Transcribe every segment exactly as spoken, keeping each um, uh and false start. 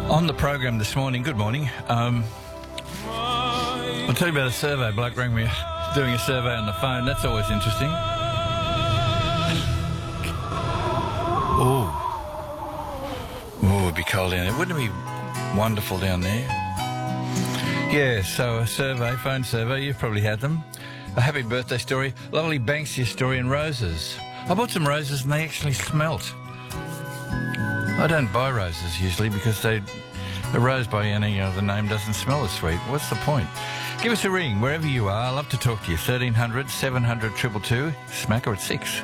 On the program this morning, good morning, um, I'll tell you about a survey. Bloke rang me doing a survey on the phone. That's always interesting. Oh, oh, it'd be cold down there. Wouldn't it be wonderful down there? Yeah, so a survey, phone survey, you've probably had them. A happy birthday story, lovely Banksia story and roses. I bought some roses and they actually smelt. I don't buy roses usually because they, a rose by any other name doesn't smell as sweet. What's the point? Give us a ring wherever you are. I'd love to talk to you. thirteen hundred, seven hundred, two two two. Smacker at six.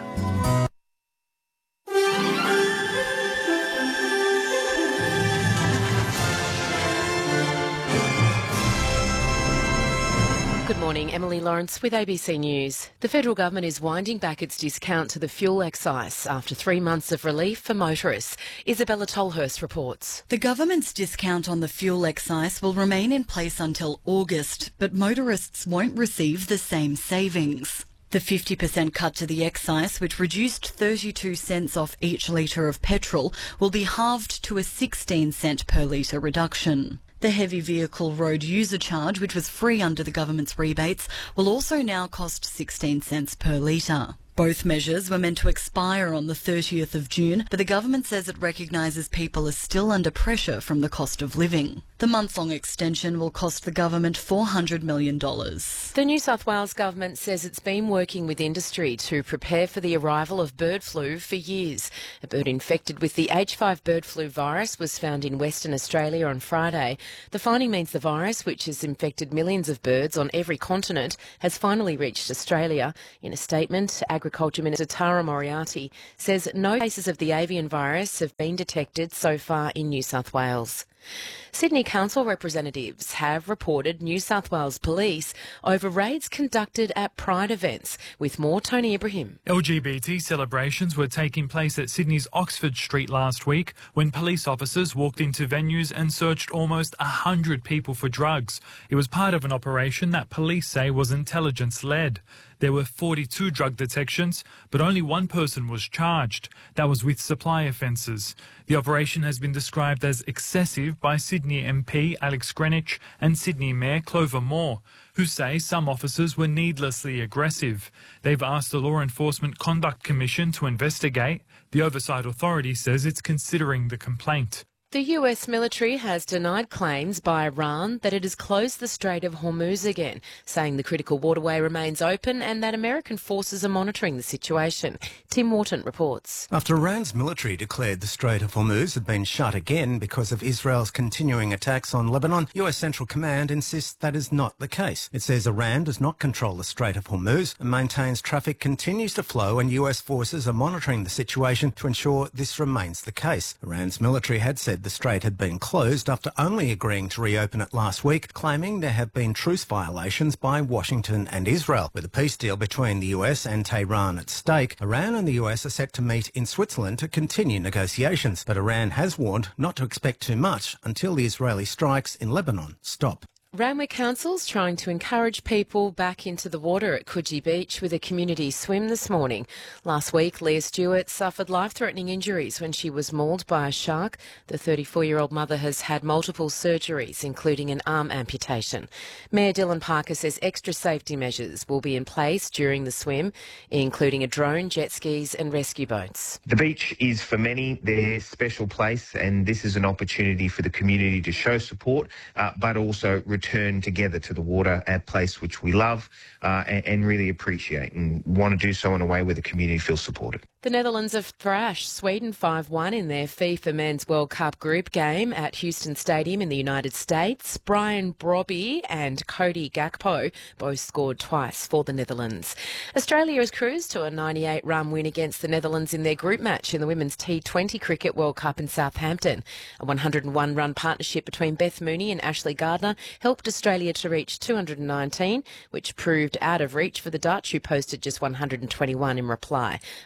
Good morning, Emily Lawrence with A B C News. The federal government is winding back its discount to the fuel excise after three months of relief for motorists. Isabella Tolhurst reports. The government's discount on the fuel excise will remain in place until August, but motorists won't receive the same savings. The fifty percent cut to the excise, which reduced thirty-two cents off each litre of petrol, will be halved to a sixteen cent per litre reduction. The heavy vehicle road user charge, which was free under the government's rebates, will also now cost sixteen cents per litre. Both measures were meant to expire on the thirtieth of June, but the government says it recognises people are still under pressure from the cost of living. The month-long extension will cost the government four hundred million dollars. The New South Wales government says it's been working with industry to prepare for the arrival of bird flu for years. A bird infected with the H five bird flu virus was found in Western Australia on Friday. The finding means the virus, which has infected millions of birds on every continent, has finally reached Australia. In a statement, Agriculture Minister Tara Moriarty says no cases of the avian virus have been detected so far in New South Wales. Sydney Council representatives have reported New South Wales Police over raids conducted at Pride events. With more, Tony Ibrahim. L G B T celebrations were taking place at Sydney's Oxford Street last week when police officers walked into venues and searched almost one hundred people for drugs. It was part of an operation that police say was intelligence-led. There were forty-two drug detections, but only one person was charged. That was with supply offences. The operation has been described as excessive by Sydney M P Alex Greenwich and Sydney Mayor Clover Moore, who say some officers were needlessly aggressive. They've asked the Law Enforcement Conduct Commission to investigate. The Oversight Authority says it's considering the complaint. The U S military has denied claims by Iran that it has closed the Strait of Hormuz again, saying the critical waterway remains open and that American forces are monitoring the situation. Tim Wharton reports. After Iran's military declared the Strait of Hormuz had been shut again because of Israel's continuing attacks on Lebanon, U S Central Command insists that is not the case. It says Iran does not control the Strait of Hormuz and maintains traffic continues to flow, and U S forces are monitoring the situation to ensure this remains the case. Iran's military had said the strait had been closed after only agreeing to reopen it last week, claiming there have been truce violations by Washington and Israel. With a peace deal between the U S and Tehran at stake, Iran and the U S are set to meet in Switzerland to continue negotiations, but Iran has warned not to expect too much until the Israeli strikes in Lebanon stop. Randwick Council's trying to encourage people back into the water at Coogee Beach with a community swim this morning. Last week, Leah Stewart suffered life-threatening injuries when she was mauled by a shark. The thirty-four-year-old mother has had multiple surgeries, including an arm amputation. Mayor Dylan Parker says extra safety measures will be in place during the swim, including a drone, jet skis and rescue boats. The beach is for many their special place, and this is an opportunity for the community to show support, uh, but also return together to the water, a place which we love uh, and, and really appreciate, and want to do so in a way where the community feels supported. The Netherlands have thrashed Sweden five one in their FIFA Men's World Cup group game at Houston Stadium in the United States. Brian Brobby and Cody Gakpo both scored twice for the Netherlands. Australia has cruised to a ninety-eight run win against the Netherlands in their group match in the Women's T twenty Cricket World Cup in Southampton. A one hundred and one run partnership between Beth Mooney and Ashley Gardner helped Australia to reach two hundred and nineteen, which proved out of reach for the Dutch, who posted just one hundred and twenty-one in reply. Australia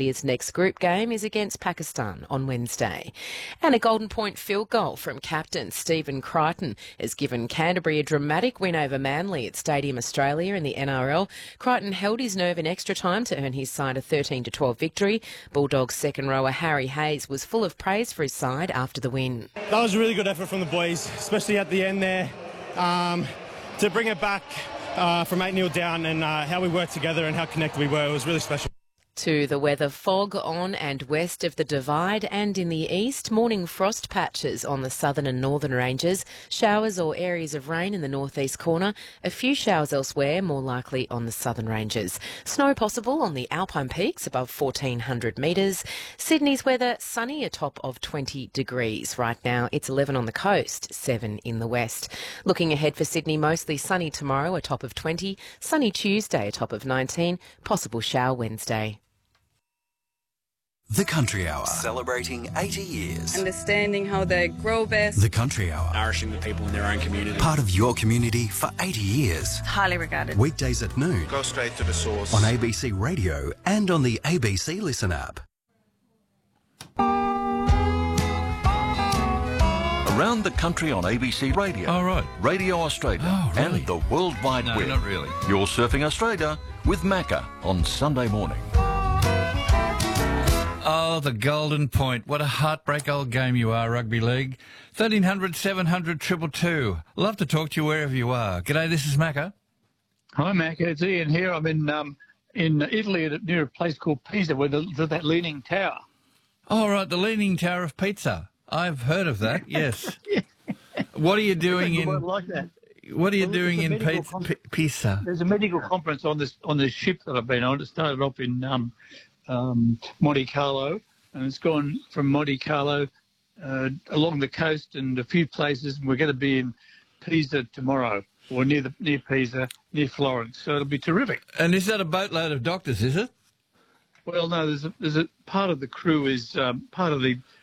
Australia's next group game is against Pakistan on Wednesday. And a Golden Point field goal from captain Stephen Crichton has given Canterbury a dramatic win over Manly at Stadium Australia in the N R L. Crichton held his nerve in extra time to earn his side a thirteen to twelve victory. Bulldogs second rower Harry Hayes was full of praise for his side after the win. That was a really good effort from the boys, especially at the end there, um, to bring it back uh, from eight nil down, and uh, how we worked together and how connected we were. It was really special. To the weather, fog on and west of the Divide and in the east, morning frost patches on the southern and northern ranges, showers or areas of rain in the northeast corner, a few showers elsewhere, more likely on the southern ranges. Snow possible on the Alpine peaks above fourteen hundred metres. Sydney's weather, sunny, a top of twenty degrees. Right now it's eleven on the coast, seven in the west. Looking ahead for Sydney, mostly sunny tomorrow, a top of twenty, sunny Tuesday, a top of nineteen, possible shower Wednesday. The Country Hour, celebrating eighty years. Understanding how they grow best. The Country Hour, nourishing the people in their own community. Part of your community for eighty years. Highly regarded. Weekdays at noon. Go straight to the source. On A B C Radio and on the A B C Listen app. Around the country on A B C Radio. Oh, right. Radio Australia. Oh, really? And the World Wide No, Web. not really. You're surfing Australia with Macca on Sunday morning. Oh, the Golden Point. What a heartbreak old game you are, rugby league. thirteen hundred, seven hundred, two two two. Love to talk to you wherever you are. G'day, this is Macca. Hi, Macca. It's Ian here. I'm in um, in Italy at, near a place called Pisa, where the, the, that Leaning Tower. Oh, right, the Leaning Tower of Pizza. I've heard of that, yes. Yeah. What are you doing in... like that. What are you well, doing in Pizza, con- Pisa? There's a medical conference on this on this ship that I've been on. It started off in... Um, Um, Monte Carlo, and it's gone from Monte Carlo uh, along the coast and a few places, and we're going to be in Pisa tomorrow, or near the near Pisa, near Florence. So it'll be terrific. And is that a boatload of doctors? Is it? Well, no. There's a, there's a part of the crew is um, part of the